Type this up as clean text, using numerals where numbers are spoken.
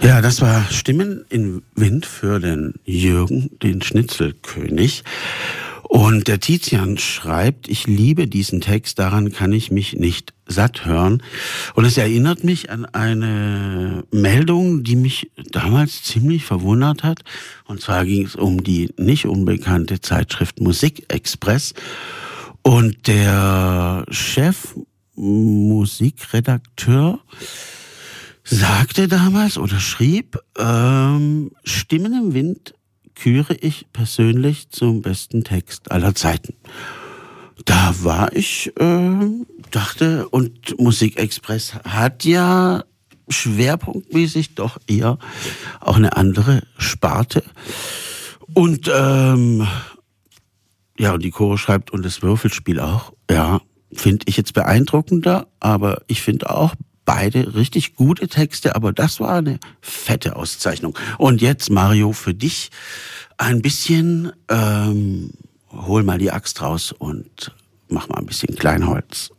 Ja, das war Stimmen im Wind für den Jürgen, den Schnitzelkönig. Und der Tizian schreibt, ich liebe diesen Text, daran kann ich mich nicht satt hören. Und es erinnert mich an eine Meldung, die mich damals ziemlich verwundert hat. Und zwar ging es um die nicht unbekannte Zeitschrift Musikexpress. Und der Chefmusikredakteur sagte damals oder schrieb, Stimmen im Wind küre ich persönlich zum besten Text aller Zeiten. Da war ich, dachte, und Musikexpress hat ja schwerpunktmäßig doch eher auch eine andere Sparte. Und und die Chore schreibt, und das Würfelspiel auch, ja, finde ich jetzt beeindruckender, aber ich finde auch beide richtig gute Texte, aber das war eine fette Auszeichnung. Und jetzt, Mario, für dich ein bisschen, hol mal die Axt raus und mach mal ein bisschen Kleinholz.